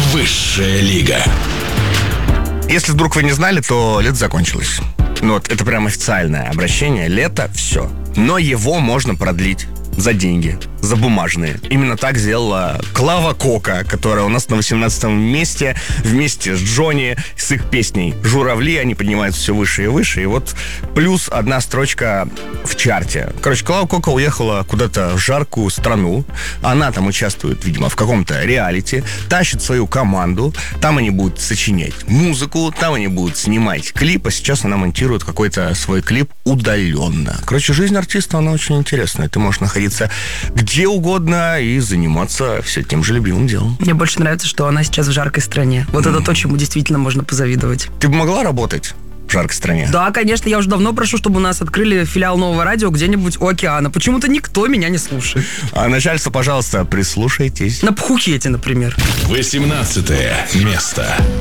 Высшая лига. Если вдруг вы не знали, то лето закончилось. Ну вот, это прям официальное обращение. Лето, все. Но его можно продлить за деньги, за бумажные. Именно так сделала Клава Кока, которая у нас на 18-м месте вместе с Джонни, с их песней «Журавли». Они поднимаются все выше и выше. И вот плюс одна строчка в чарте. Короче, Клава Кока уехала куда-то в жаркую страну. Она там участвует, видимо, в каком-то реалити. Тащит свою команду. Там они будут сочинять музыку. Там они будут снимать клип. А сейчас она монтирует какой-то свой клип удаленно. Короче, жизнь артиста, она очень интересная. Ты можешь находиться где угодно и заниматься все тем же любимым делом. Мне больше нравится, что она сейчас в жаркой стране. Вот это то, чему действительно можно позавидовать. Ты бы могла работать в жаркой стране? Да, конечно, я уже давно прошу, чтобы у нас открыли филиал Нового радио где-нибудь у океана. Почему-то никто меня не слушает. А начальство, пожалуйста, прислушайтесь. На Пхукете, например. 18 место.